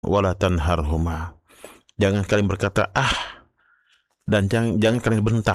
wala tanharhuma. Jangan kalian berkata dan jangan kalian bentak.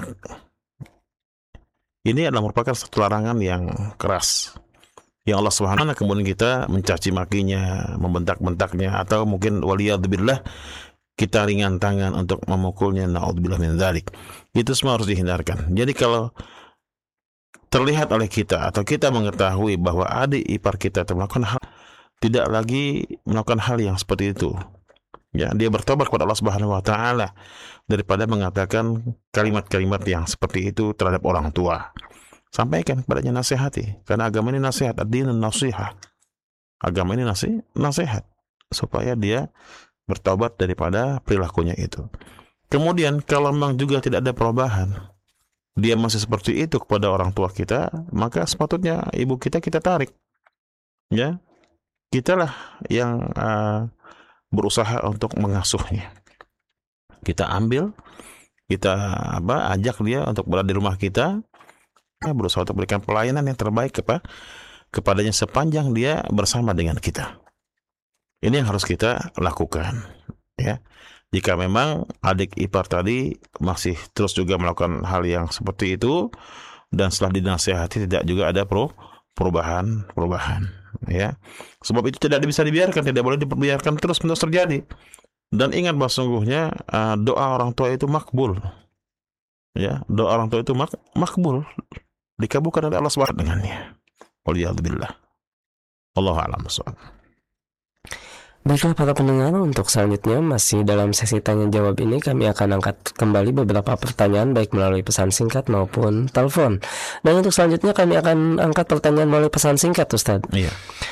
Ini adalah merupakan satu larangan yang keras. Yang Allah Subhanahu kemudian kita mencaci makinya, membentak-bentaknya, atau mungkin waliyadzubillah kita ringan tangan untuk memukulnya, naudzubillah min dzalik. Itu semua harus dihindarkan. Jadi kalau terlihat oleh kita atau kita mengetahui bahwa adik ipar kita melakukan hal, tidak lagi melakukan hal yang seperti itu, ya, dia bertobat kepada Allah Subhanahu wa taala daripada mengatakan kalimat-kalimat yang seperti itu terhadap orang tua. Sampaikan kepadanya, nasihati, karena agama ini nasihat, ad-dinun nasihah. Agama ini nasihat supaya dia bertobat daripada perilakunya itu. Kemudian kalau memang juga tidak ada perubahan, dia masih seperti itu kepada orang tua kita, maka sepatutnya ibu kita tarik, ya. Kitalah yang berusaha untuk mengasuhnya. Kita ambil, kita ajak dia untuk berada di rumah kita, berusaha untuk berikan pelayanan yang terbaik kepadanya sepanjang dia bersama dengan kita. Ini yang harus kita lakukan, ya. Jika memang adik ipar tadi masih terus juga melakukan hal yang seperti itu dan setelah dinasihati tidak juga ada perubahan, ya. Sebab itu tidak bisa dibiarkan, tidak boleh dibiarkan terus-menerus terjadi. Dan ingat bahwa sungguhnya doa orang tua itu makbul. Ya, doa orang tua itu makbul, dikabulkan oleh Allah SWT dengannya. Waliyadzubillah. Allahu a'lam bishawab. Baiklah para pendengar, untuk selanjutnya masih dalam sesi tanya jawab ini kami akan angkat kembali beberapa pertanyaan baik melalui pesan singkat maupun telepon. Dan untuk selanjutnya kami akan angkat pertanyaan melalui pesan singkat, Ustaz. Iya.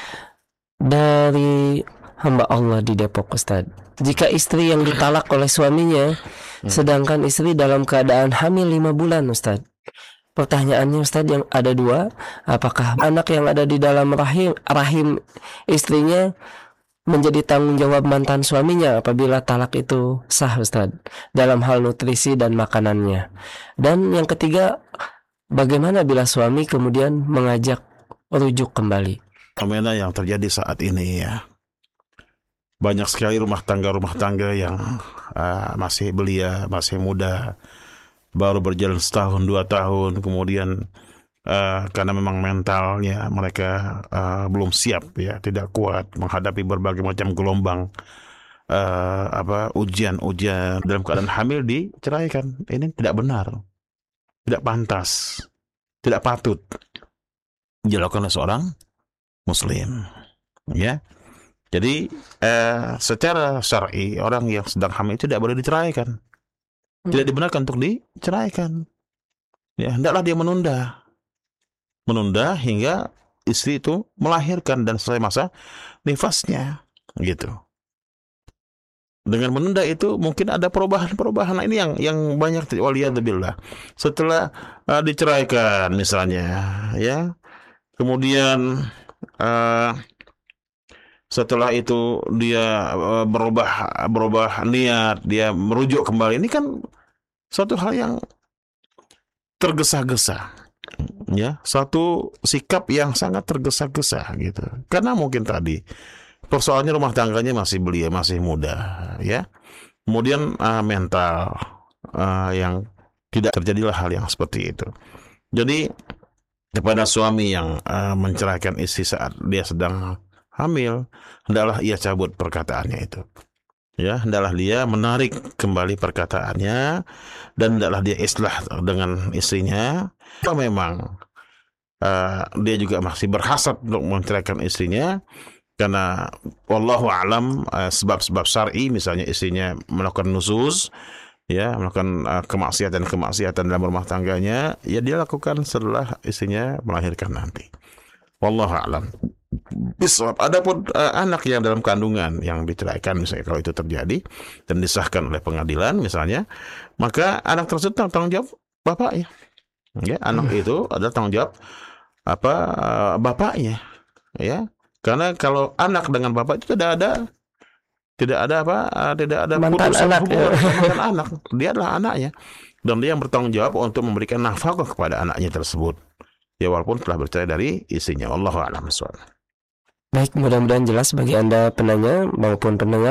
Dari hamba Allah di Depok, Ustaz. Jika istri yang ditalak oleh suaminya sedangkan istri dalam keadaan hamil 5 bulan, Ustaz. Pertanyaannya, Ustaz, yang ada 2, apakah anak yang ada di dalam rahim istrinya menjadi tanggung jawab mantan suaminya apabila talak itu sah, Ustaz, dalam hal nutrisi dan makanannya? Dan yang ketiga, bagaimana bila suami kemudian mengajak rujuk kembali? Fenomena yang terjadi saat ini, ya, banyak sekali rumah tangga yang masih belia, masih muda, baru berjalan setahun 2 tahun, kemudian karena memang mentalnya mereka belum siap, ya, tidak kuat menghadapi berbagai macam gelombang ujian dalam keadaan hamil diceraikan. Ini tidak benar, tidak pantas, tidak patut dilakukan oleh seorang muslim, ya. Jadi secara syar'i orang yang sedang hamil itu tidak boleh diceraikan, tidak dibenarkan untuk diceraikan, ya. Hendaklah dia menunda hingga istri itu melahirkan dan selesai masa nifasnya, gitu. Dengan menunda itu mungkin ada perubahan. Nah, ini yang banyak, waliyadzubillah. Setelah diceraikan misalnya, ya, kemudian setelah itu dia berubah niat, dia merujuk kembali. Ini kan suatu hal yang tergesa-gesa, ya, satu sikap yang sangat tergesa-gesa, gitu. Karena mungkin tadi persoalannya rumah tangganya masih belia, masih muda, ya. Kemudian mental yang tidak terjadilah hal yang seperti itu. Jadi kepada suami yang menceraikan istri saat dia sedang hamil, hendaklah ia cabut perkataannya itu, ya. Hendaklah dia menarik kembali perkataannya dan hendaklah dia islah dengan istrinya. Kalau memang dia juga masih berhasad untuk menceraikan istrinya karena wallahu a'lam sebab-sebab syar'i, misalnya istrinya melakukan nuzuz, ya, melakukan kemaksiatan dalam rumah tangganya, ya dia lakukan setelah istrinya melahirkan nanti. Wallahu a'lam. Adapun anak yang dalam kandungan yang diceraikan, misalnya kalau itu terjadi dan disahkan oleh pengadilan misalnya, maka anak tersebut tanggung jawab bapaknya, ya. Anak itu adalah tanggung jawab bapaknya, ya. Karena kalau anak dengan bapak itu tidak ada putusan hubungan dengan anak. Dia adalah anaknya dan dia yang bertanggung jawab untuk memberikan nafkah kepada anaknya tersebut, ya, walaupun telah bercerai dari istrinya. Wallahu a'lam bishawab. Baik, mudah-mudahan jelas bagi Anda penanya maupun pendengar.